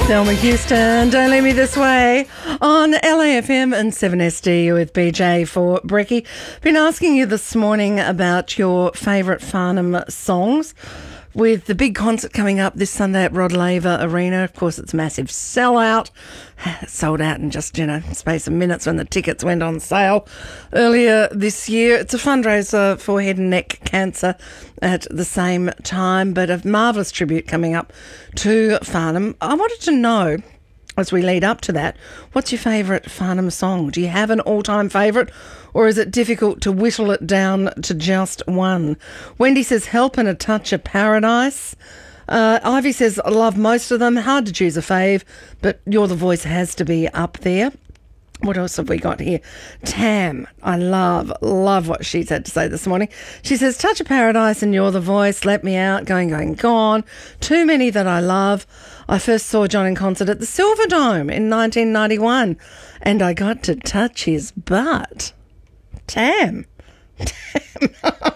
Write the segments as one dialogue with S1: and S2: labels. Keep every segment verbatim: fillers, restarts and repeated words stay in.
S1: Thelma Houston, Don't Leave Me This Way on L A F M and seven S D with B J for Brekkie. Been asking you this morning about your favourite Farnham songs. With the big concert coming up this Sunday at Rod Laver Arena, of course it's a massive sellout. Sold out in just, you know, space of minutes when the tickets went on sale earlier this year. It's a fundraiser for head and neck cancer at the same time, but a marvellous tribute coming up to Farnham. I wanted to know, as we lead up to that, what's your favourite Farnham song? Do you have an all-time favourite, or is it difficult to whittle it down to just one? Wendy says, Help and a Touch of Paradise. Uh, Ivy says, I love most of them. Hard to choose a fave, but You're the Voice has to be up there. What else have we got here? Tam, I love, love what she's had to say this morning. She says, Touch of Paradise and You're the Voice, Let Me Out, Going, Going, Gone. Too Many That I Love. I first saw John in concert at the Silverdome in nineteen ninety-one, and I got to touch his butt. Tam. Tam.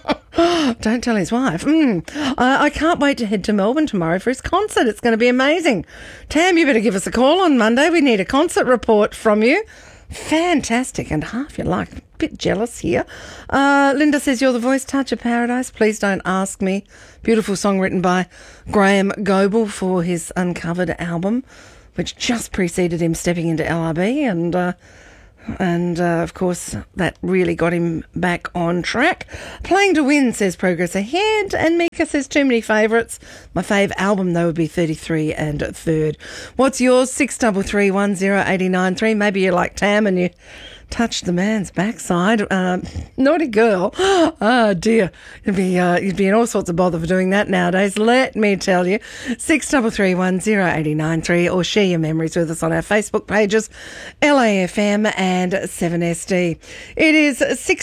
S1: Don't tell his wife. Mm. I, I can't wait to head to Melbourne tomorrow for his concert. It's going to be amazing. Tam, you better give us a call on Monday. We need a concert report from you. Fantastic. And half your luck. A bit jealous here. Uh, Linda says, You're the Voice, Touch of Paradise. Please Don't Ask Me. Beautiful song written by Graham Goble for his Uncovered album, which just preceded him stepping into L R B, and uh, and uh, of course that really got him back on track. Playing to Win says Progress Ahead, and Mika says Too Many Favourites. My fave album though would be thirty-three and Third. What's yours? Six double three one zero eighty nine three. Maybe you're like Tam and you touched the man's backside. Uh, naughty girl. Oh dear. You'd be, uh, you'd be in all sorts of bother for doing that nowadays. Let me tell you. Six double three one zero eighty nine three, or share your memories with us on our Facebook pages, L A F M and seven S D. It is six